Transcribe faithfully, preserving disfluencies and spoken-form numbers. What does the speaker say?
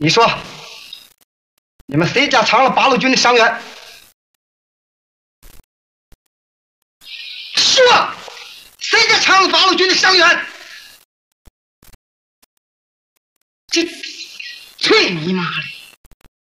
你说，你们谁家藏了八路军的伤员？说，谁家藏了八路军的伤员？这，去你妈的！